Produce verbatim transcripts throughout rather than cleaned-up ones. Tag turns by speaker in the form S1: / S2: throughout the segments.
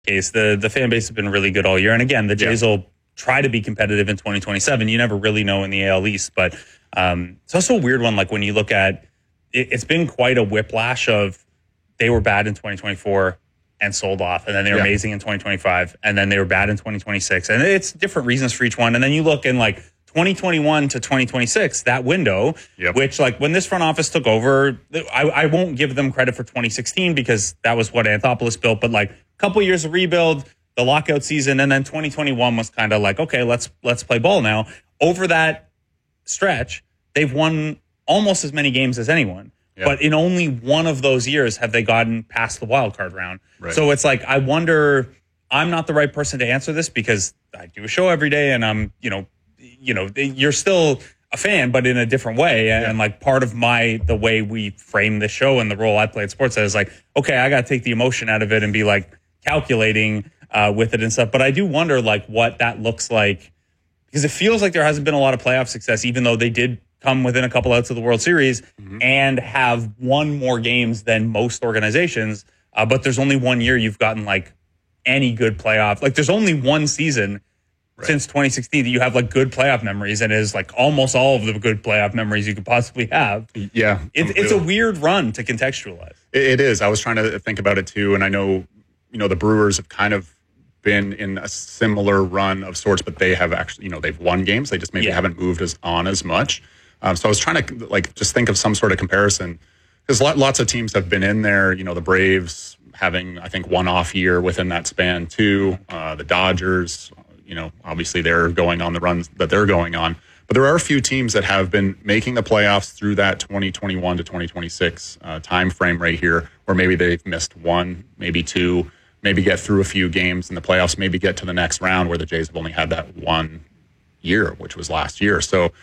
S1: case. The the fan base has been really good all year. And again, the Jays yeah. will try to be competitive in twenty twenty-seven. You never really know in the A L East. But um, it's also a weird one. Like when you look at it, it's been quite a whiplash of they were bad in twenty twenty-four and sold off. And then they were yeah. amazing in twenty twenty-five. And then they were bad in twenty twenty-six. And it's different reasons for each one. And then you look in like twenty twenty-one to twenty twenty-six, that window, yep. which like when this front office took over, I, I won't give them credit for twenty sixteen because that was what Anthopoulos built. But like a couple years of rebuild, the lockout season, and then twenty twenty-one was kind of like, okay, let's let's play ball now. Over that stretch, they've won almost as many games as anyone. Yep. But in only one of those years have they gotten past the wild card round. Right. So it's like, I wonder, I'm not the right person to answer this because I do a show every day and I'm, you know, you know, you're still a fan, but in a different way. And, yeah. and like part of my, the way we frame the show and the role I play at Sportsnet is like, okay, I got to take the emotion out of it and be like calculating uh, with it and stuff. But I do wonder like what that looks like because it feels like there hasn't been a lot of playoff success, even though they did come within a couple outs of the World Series mm-hmm. and have won more games than most organizations. Uh, but there's only one year you've gotten like any good playoff. Like there's only one season right. since twenty sixteen that you have like good playoff memories, and it is like almost all of the good playoff memories you could possibly have.
S2: Yeah.
S1: It, it's a weird run to contextualize.
S2: It, it is. I was trying to think about it too. And I know, you know, the Brewers have kind of been in a similar run of sorts, but they have actually, you know, they've won games. They just maybe yeah. haven't moved as on as much. Um, so I was trying to like just think of some sort of comparison because lots of teams have been in there. You know, the Braves having I think one off year within that span too. Uh, the Dodgers, you know, obviously they're going on the runs that they're going on. But there are a few teams that have been making the playoffs through that twenty twenty-one to twenty twenty-six uh, time frame right here, where maybe they've missed one, maybe two, maybe get through a few games in the playoffs, maybe get to the next round where the Jays have only had that one year, which was last year. So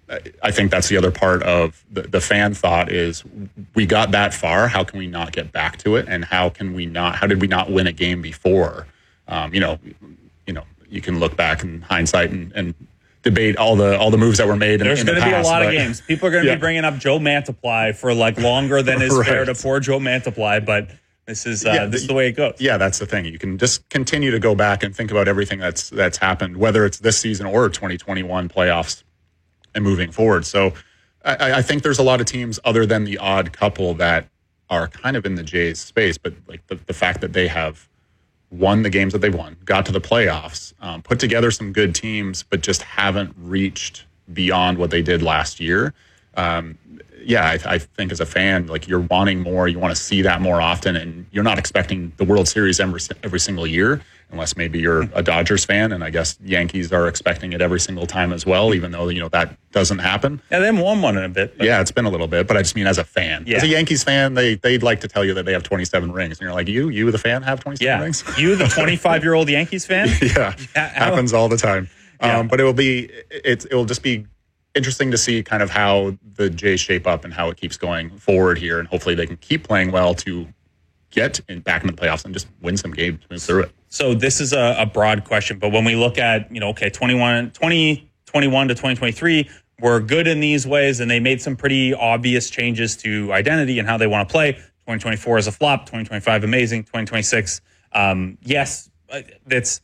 S2: I think that's the other part of the, the fan thought is we got that far. How can we not get back to it? And how can we not, how did we not win a game before? Um, you know, you know, you can look back in hindsight and, and debate all the, all the moves that were made.
S1: There's
S2: in,
S1: going
S2: to
S1: be
S2: past,
S1: a lot
S2: but,
S1: of games. People are going to yeah. be bringing up Joe Mantiply for like longer than is right. fair to poor Joe Mantiply, but this is, uh, yeah, this is the way it goes.
S2: Yeah, that's the thing. You can just continue to go back and think about everything that's, that's happened, whether it's this season or twenty twenty-one playoffs. And moving forward. So I, I think there's a lot of teams other than the odd couple that are kind of in the Jays space, but like the, the fact that they have won the games that they won, got to the playoffs, um, put together some good teams, but just haven't reached beyond what they did last year. Um, yeah, I, I think as a fan, like you're wanting more, you want to see that more often, and you're not expecting the World Series every, every single year. Unless maybe you're a Dodgers fan, and I guess Yankees are expecting it every single time as well, even though, you know, that doesn't happen.
S1: Yeah, they haven't won one in a bit.
S2: But. Yeah, it's been a little bit, but I just mean as a fan. Yeah. As a Yankees fan, they, they'd like to tell you that they have twenty-seven rings. And you're like, you, you the fan, have twenty-seven
S1: yeah.
S2: rings?
S1: You, the twenty-five-year-old Yankees fan?
S2: yeah, yeah happens all the time. Yeah. Um, but it will be, it, it will just be interesting to see kind of how the Jays shape up and how it keeps going forward here. And hopefully they can keep playing well to get in, back into the playoffs and just win some games, move through it.
S1: So this is a, a broad question, but when we look at, you know, okay, twenty-one, twenty twenty-one to twenty twenty-three, we're good in these ways, and they made some pretty obvious changes to identity and how they want to play. twenty twenty-four is a flop, twenty twenty-five amazing, twenty twenty-six, um, yes, that's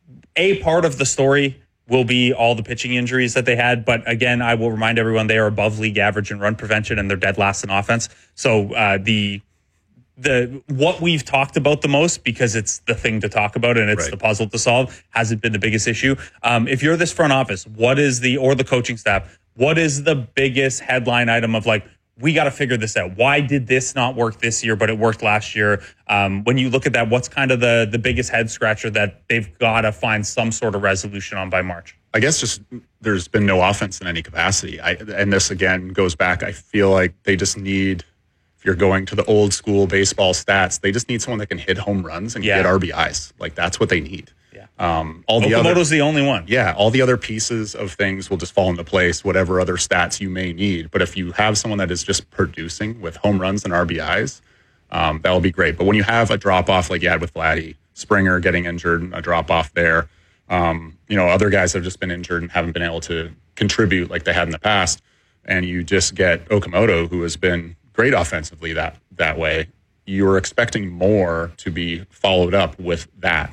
S1: a part of the story will be all the pitching injuries that they had. But again, I will remind everyone they are above league average in run prevention, and they're dead last in offense. So uh, the The what we've talked about the most, because it's the thing to talk about and it's right. the puzzle to solve, hasn't been the biggest issue. Um, if you're this front office, what is the, or the coaching staff, what is the biggest headline item of like, we got to figure this out? Why did this not work this year, but it worked last year? Um, when you look at that, what's kind of the, the biggest head scratcher that they've got to find some sort of resolution on by March?
S2: I guess just there's been no offense in any capacity. I, and this again goes back, I feel like they just need, you're going to the old school baseball stats, they just need someone that can hit home runs and yeah. get R B Is. Like that's what they need.
S1: Yeah.
S2: Um, all the
S1: Okamoto's
S2: other,
S1: the only one.
S2: Yeah. All the other pieces of things will just fall into place, whatever other stats you may need. But if you have someone that is just producing with home runs and R B Is, um, that'll be great. But when you have a drop off like you had with Vladdy, Springer getting injured, a drop off there, um, you know, other guys have just been injured and haven't been able to contribute like they had in the past. And you just get Okamoto, who has been great offensively that that way. you're expecting more to be followed up with that.